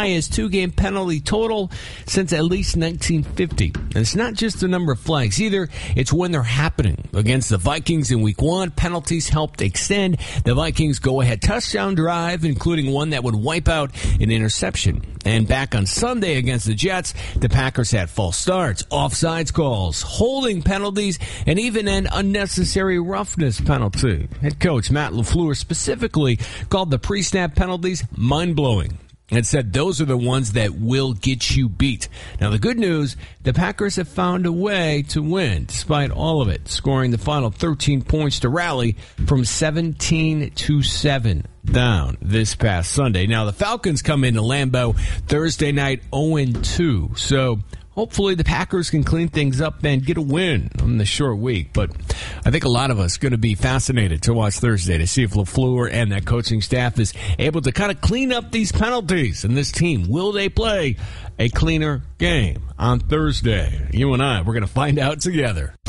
highest 2-game penalty total since at least 1950. And it's not just the number of flags either. It's when they're happening. Against the Vikings in Week 1, penalties helped extend the Vikings' go-ahead touchdown drive, including one that would wipe out an interception. And back on Sunday against the Jets, the Packers had false starts, offsides calls, holding penalties, and even an unnecessary roughness penalty. Head coach Matt LaFleur specifically called the pre-snap penalties mind-blowing and said those are the ones that will get you beat. Now, the good news, the Packers have found a way to win despite all of it, scoring the final 13 points to rally from 17-7 down this past Sunday. Now, the Falcons come into Lambeau Thursday night 0-2, so hopefully the Packers can clean things up and get a win on the short week. But I think a lot of us are going to be fascinated to watch Thursday to see if LaFleur and that coaching staff is able to kind of clean up these penalties. And this team, will they play a cleaner game on Thursday? You and I, we're going to find out together.